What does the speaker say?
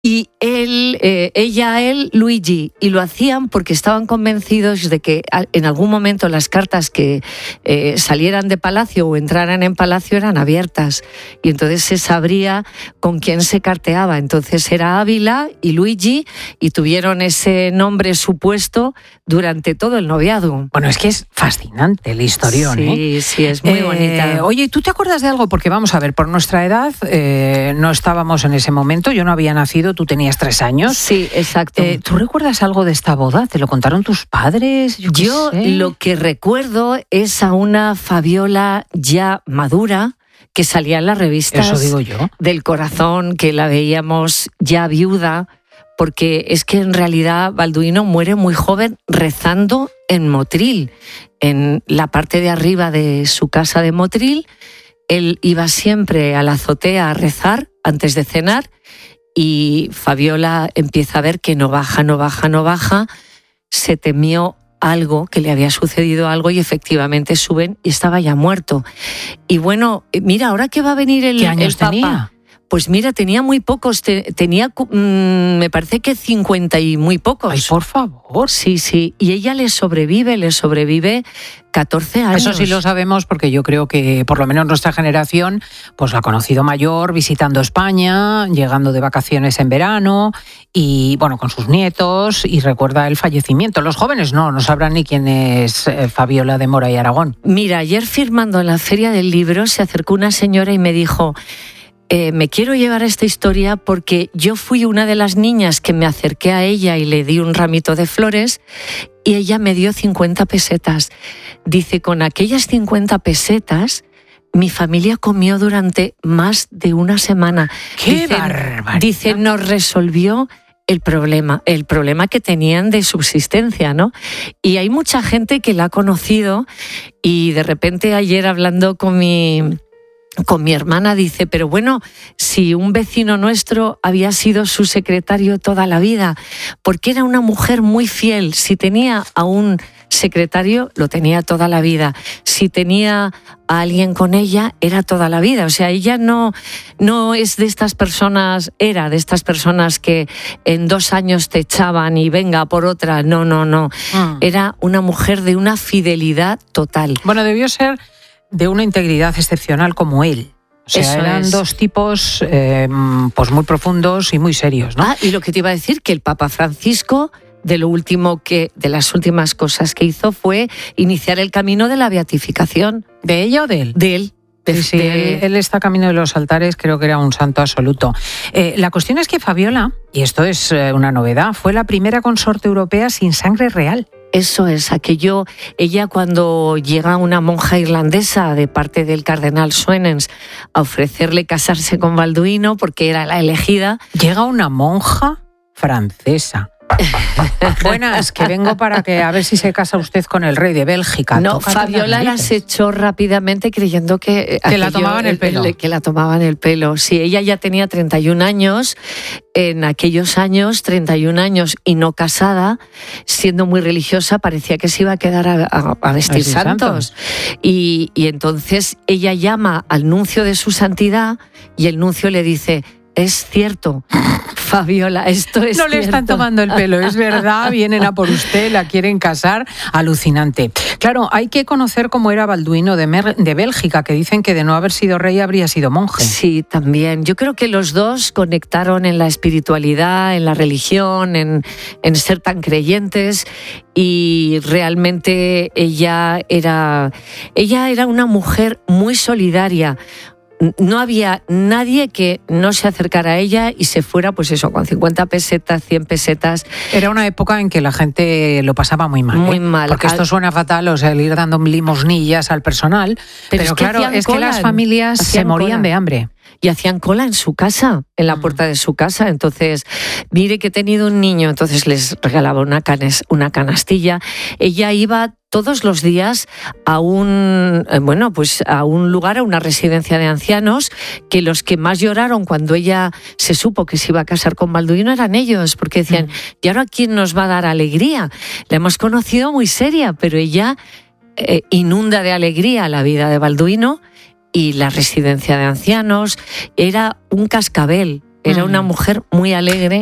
Y él, Luigi, y lo hacían porque estaban convencidos de que en algún momento las cartas que salieran de palacio o entraran en palacio eran abiertas, y entonces se sabría con quién se carteaba. Entonces era Ávila y Luigi, y tuvieron ese nombre supuesto durante todo el noviazgo. Bueno, es que es fascinante el historión, Sí, sí, es muy bonita. Oye, ¿tú te acuerdas de algo? Porque vamos a ver, por nuestra edad no estábamos en ese momento, yo no había nacido, tú tenías 3 años. Sí, exacto. ¿Tú recuerdas algo de esta boda? ¿Te lo contaron tus padres? Yo lo que recuerdo es a una Fabiola ya madura que salía en las revistas. Eso digo yo. Del Corazón, que la veíamos ya viuda, porque es que en realidad Balduino muere muy joven rezando en Motril, en la parte de arriba de su casa de Motril. Él iba siempre a la azotea a rezar antes de cenar, y Fabiola empieza a ver que no baja, se temió algo, que le había sucedido algo, y efectivamente suben y estaba ya muerto. Y bueno, mira, ahora que va a venir el Papa, tenía? Pues mira, tenía muy pocos, tenía me parece que 50 y muy pocos. Ay, por favor. Sí, y ella le sobrevive 14 años. Eso sí lo sabemos, porque yo creo que por lo menos nuestra generación pues la ha conocido mayor, visitando España, llegando de vacaciones en verano y bueno, con sus nietos, y recuerda el fallecimiento. Los jóvenes no sabrán ni quién es Fabiola de Mora y Aragón. Mira, ayer firmando en la Feria del Libro se acercó una señora y me dijo: me quiero llevar esta historia porque yo fui una de las niñas que me acerqué a ella y le di un ramito de flores, y ella me dio 50 pesetas. Dice, con aquellas 50 pesetas mi familia comió durante más de una semana. ¡Qué barbaridad! Dice, nos resolvió el problema que tenían de subsistencia, ¿no? Y hay mucha gente que la ha conocido, y de repente ayer hablando con mi hermana dice, pero bueno, si un vecino nuestro había sido su secretario toda la vida, porque era una mujer muy fiel. Si tenía a un secretario, lo tenía toda la vida. Si tenía a alguien con ella, era toda la vida. O sea, ella no es de estas personas, era de estas personas que en 2 años te echaban y venga por otra. No. Era una mujer de una fidelidad total. Bueno, debió ser de una integridad excepcional como él. O sea, eran dos tipos pues muy profundos y muy serios, ¿no? Y lo que te iba a decir, que el Papa Francisco, de las últimas cosas que hizo fue iniciar el camino de la beatificación. ¿De ella o de él? De él. Sí, él está camino de los altares, creo que era un santo absoluto. La cuestión es que Fabiola, y esto es una novedad, fue la primera consorte europea sin sangre real. Eso es, ella cuando llega una monja irlandesa de parte del cardenal Suenens a ofrecerle casarse con Balduino porque era la elegida. Llega una monja francesa. Buenas, que vengo para que a ver si se casa usted con el rey de Bélgica. No, Fabiola las echó rápidamente creyendo que la tomaban el pelo. Que la tomaban el pelo. Sí, ella ya tenía 31 años, en aquellos años, 31 años y no casada, siendo muy religiosa, parecía que se iba a quedar a vestir santos. Y entonces ella llama al nuncio de su santidad y el nuncio le dice: es cierto, Fabiola, esto es cierto. No le están tomando el pelo, es verdad, vienen a por usted, la quieren casar. Alucinante. Claro, hay que conocer cómo era Balduino de Bélgica, que dicen que de no haber sido rey habría sido monje. Sí, también. Yo creo que los dos conectaron en la espiritualidad, en la religión, en ser tan creyentes, y realmente ella era una mujer muy solidaria. No había nadie que no se acercara a ella y se fuera, pues eso, con 50 pesetas, 100 pesetas. Era una época en que la gente lo pasaba muy mal. Muy mal. Porque esto suena fatal, o sea, el ir dando limosnillas al personal. Pero claro, es que las familias se morían de hambre. Y hacían cola en su casa, en la puerta de su casa. Entonces, mire que he tenido un niño, entonces les regalaba una canastilla. Ella iba todos los días a un lugar, a una residencia de ancianos, que los que más lloraron cuando ella se supo que se iba a casar con Balduino eran ellos, porque decían, ¿y ahora quién nos va a dar alegría? La hemos conocido muy seria, pero ella inunda de alegría la vida de Balduino. Y la residencia de ancianos era un cascabel Era una mujer muy alegre